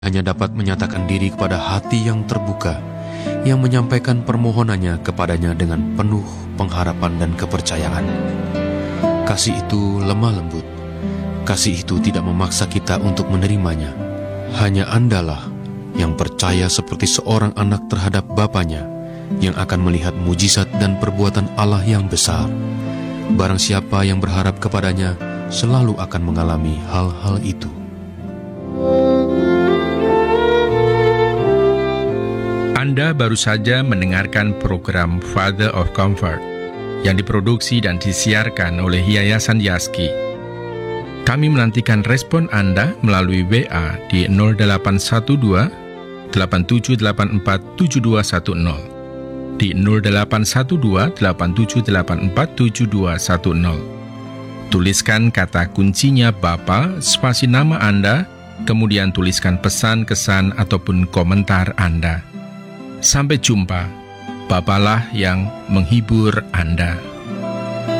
hanya dapat menyatakan diri kepada hati yang terbuka, yang menyampaikan permohonannya kepadanya dengan penuh pengharapan dan kepercayaan. Kasih itu lemah lembut. Kasih itu tidak memaksa kita untuk menerimanya. Hanya Andalah yang percaya seperti seorang anak terhadap Bapanya, yang akan melihat mujizat dan perbuatan Allah yang besar. Barang siapa yang berharap kepadanya selalu akan mengalami hal-hal itu. Anda baru saja mendengarkan program Father of Comfort yang diproduksi dan disiarkan oleh Yayasan Yaski. Kami menantikan respon Anda melalui WA di 0812 8784 7210, di 0812 8784 7210. Tuliskan kata kuncinya Bapa, spasi nama Anda, kemudian tuliskan pesan, kesan, ataupun komentar Anda. Sampai jumpa. Bapalah yang menghibur Anda.